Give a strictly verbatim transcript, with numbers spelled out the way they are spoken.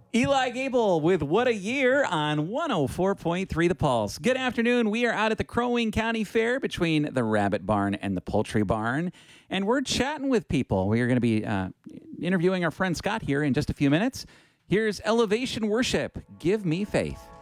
Eli Gable with What a Year on one oh four point three The Pulse. Good afternoon. We are out at the Crow Wing County Fair between the Rabbit Barn and the Poultry Barn, and we're chatting with people. We are going to be uh, interviewing our friend Scott here in just a few minutes. Here's Elevation Worship, Give Me Faith.